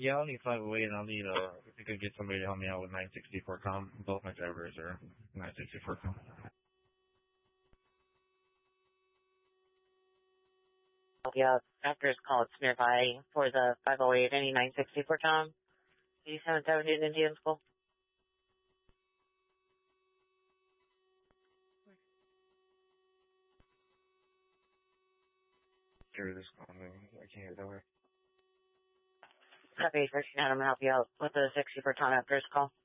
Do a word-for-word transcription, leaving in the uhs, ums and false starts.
Yeah, I'll need five oh eight, and I'll need, uh, if you could get somebody to help me out with nine sixty-four com. Both my drivers are nine sixty-four com. Yeah, after his call, it's nearby for the five oh eight, any nine sixty-four Tom. eighty-seven seventeen Indian School. Sure, this call, I can't get over. Copy, thirteen, I'm going to help you out with the sixty-four Tom after his call.